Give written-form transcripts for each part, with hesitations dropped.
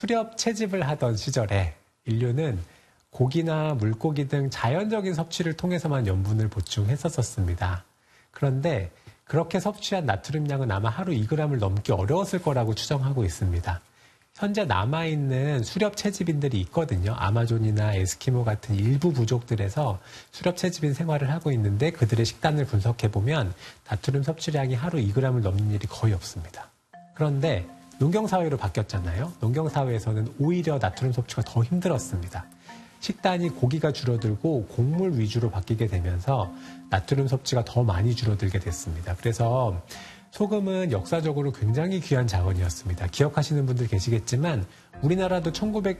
수렵 채집을 하던 시절에 인류는 고기나 물고기 등 자연적인 섭취를 통해서만 염분을 보충했었습니다. 그런데 그렇게 섭취한 나트륨량은 아마 하루 2g을 넘기 어려웠을 거라고 추정하고 있습니다. 현재 남아있는 수렵 채집인들이 있거든요. 아마존이나 에스키모 같은 일부 부족들에서 수렵 채집인 생활을 하고 있는데 그들의 식단을 분석해보면 나트륨 섭취량이 하루 2g을 넘는 일이 거의 없습니다. 그런데 농경사회로 바뀌었잖아요. 농경사회에서는 오히려 나트륨 섭취가 더 힘들었습니다. 식단이 고기가 줄어들고 곡물 위주로 바뀌게 되면서 나트륨 섭취가 더 많이 줄어들게 됐습니다. 그래서 소금은 역사적으로 굉장히 귀한 자원이었습니다. 기억하시는 분들 계시겠지만 우리나라도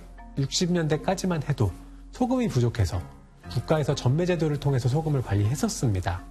1960년대까지만 해도 소금이 부족해서 국가에서 전매제도를 통해서 소금을 관리했었습니다.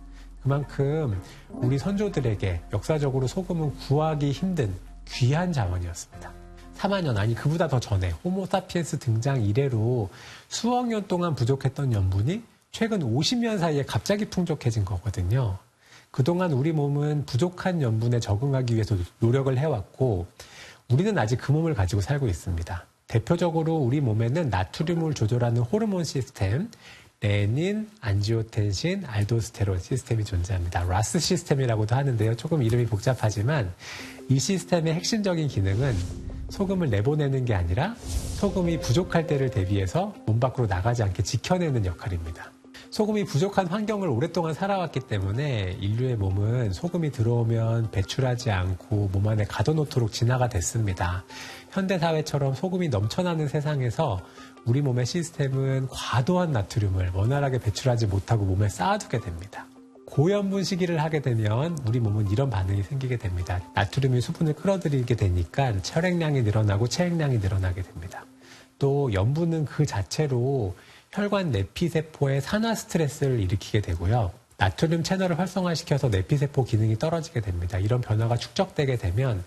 그만큼 우리 선조들에게 역사적으로 소금은 구하기 힘든 귀한 자원이었습니다. 4만 년, 아니 그보다 더 전에 호모사피엔스 등장 이래로 수억 년 동안 부족했던 염분이 최근 50년 사이에 갑자기 풍족해진 거거든요. 그동안 우리 몸은 부족한 염분에 적응하기 위해서 노력을 해왔고 우리는 아직 그 몸을 가지고 살고 있습니다. 대표적으로 우리 몸에는 나트륨을 조절하는 호르몬 시스템, 레닌, 안지오텐신, 알도스테론 시스템이 존재합니다. 라스 시스템이라고도 하는데요. 조금 이름이 복잡하지만 이 시스템의 핵심적인 기능은 소금을 내보내는 게 아니라 소금이 부족할 때를 대비해서 몸 밖으로 나가지 않게 지켜내는 역할입니다. 소금이 부족한 환경을 오랫동안 살아왔기 때문에 인류의 몸은 소금이 들어오면 배출하지 않고 몸 안에 가둬놓도록 진화가 됐습니다. 현대사회처럼 소금이 넘쳐나는 세상에서 우리 몸의 시스템은 과도한 나트륨을 원활하게 배출하지 못하고 몸에 쌓아두게 됩니다. 고염분 식이를 하게 되면 우리 몸은 이런 반응이 생기게 됩니다. 나트륨이 수분을 끌어들이게 되니까 혈액량이 늘어나고 체액량이 늘어나게 됩니다. 또 염분은 그 자체로 혈관 내피세포에 산화 스트레스를 일으키게 되고요. 나트륨 채널을 활성화시켜서 내피세포 기능이 떨어지게 됩니다. 이런 변화가 축적되게 되면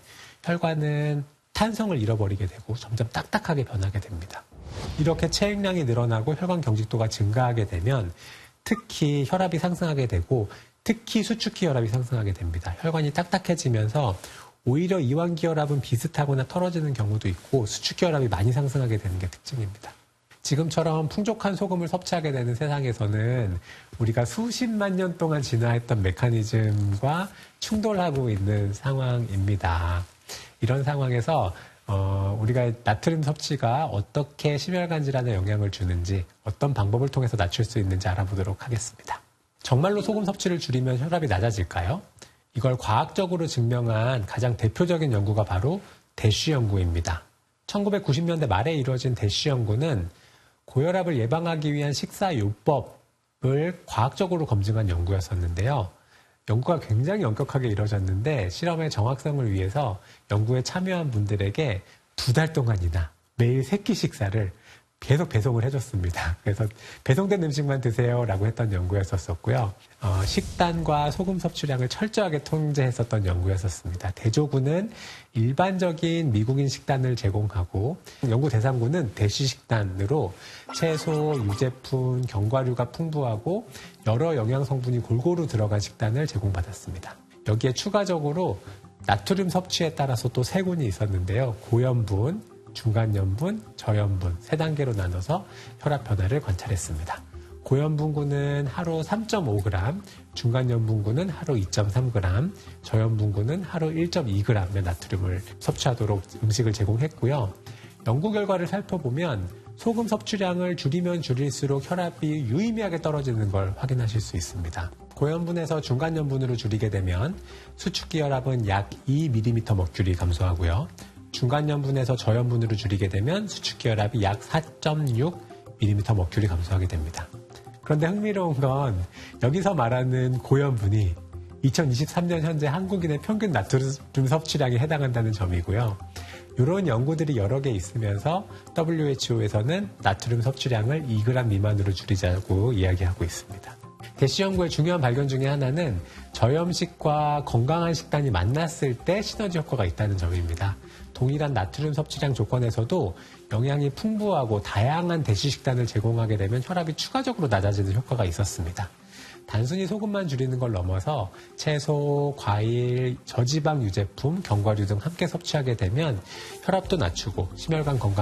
혈관은 탄성을 잃어버리게 되고 점점 딱딱하게 변하게 됩니다. 이렇게 체액량이 늘어나고 혈관 경직도가 증가하게 되면 특히 혈압이 상승하게 되고 특히 수축기 혈압이 상승하게 됩니다. 혈관이 딱딱해지면서 오히려 이완기 혈압은 비슷하거나 떨어지는 경우도 있고 수축기 혈압이 많이 상승하게 되는 게 특징입니다. 지금처럼 풍족한 소금을 섭취하게 되는 세상에서는 우리가 수십만 년 동안 진화했던 메커니즘과 충돌하고 있는 상황입니다. 이런 상황에서 우리가 나트륨 섭취가 어떻게 심혈관 질환에 영향을 주는지 어떤 방법을 통해서 낮출 수 있는지 알아보도록 하겠습니다. 정말로 소금 섭취를 줄이면 혈압이 낮아질까요? 이걸 과학적으로 증명한 가장 대표적인 연구가 바로 대쉬 연구입니다. 1990년대 말에 이루어진 대쉬 연구는 고혈압을 예방하기 위한 식사요법을 과학적으로 검증한 연구였었는데요. 연구가 굉장히 엄격하게 이루어졌는데 실험의 정확성을 위해서 연구에 참여한 분들에게 2달 동안이나 매일 3끼 식사를 계속 배송을 해줬습니다. 그래서 배송된 음식만 드세요라고 했던 연구였었고요. 식단과 소금 섭취량을 철저하게 통제했었던 연구였었습니다. 대조군은 일반적인 미국인 식단을 제공하고 연구 대상군은 대쉬 식단으로 채소, 유제품, 견과류가 풍부하고 여러 영양 성분이 골고루 들어간 식단을 제공받았습니다. 여기에 추가적으로 나트륨 섭취에 따라서 또 3군이 있었는데요. 고염분, 중간염분, 저염분 3단계로 나눠서 혈압 변화를 관찰했습니다. 고염분군은 하루 3.5g, 중간염분군은 하루 2.3g, 저염분군은 하루 1.2g의 나트륨을 섭취하도록 음식을 제공했고요. 연구 결과를 살펴보면 소금 섭취량을 줄이면 줄일수록 혈압이 유의미하게 떨어지는 걸 확인하실 수 있습니다. 고염분에서 중간염분으로 줄이게 되면 수축기 혈압은 약 2mmHg 감소하고요. 중간염분에서 저염분으로 줄이게 되면 수축기 혈압이 약 4.6mmHg 감소하게 됩니다. 그런데 흥미로운 건 여기서 말하는 고염분이 2023년 현재 한국인의 평균 나트륨 섭취량에 해당한다는 점이고요. 이런 연구들이 여러 개 있으면서 WHO에서는 나트륨 섭취량을 2g 미만으로 줄이자고 이야기하고 있습니다. 대쉬 연구의 중요한 발견 중에 하나는 저염식과 건강한 식단이 만났을 때 시너지 효과가 있다는 점입니다. 동일한 나트륨 섭취량 조건에서도 영양이 풍부하고 다양한 대쉬 식단을 제공하게 되면 혈압이 추가적으로 낮아지는 효과가 있었습니다. 단순히 소금만 줄이는 걸 넘어서 채소, 과일, 저지방 유제품, 견과류 등 함께 섭취하게 되면 혈압도 낮추고 심혈관 건강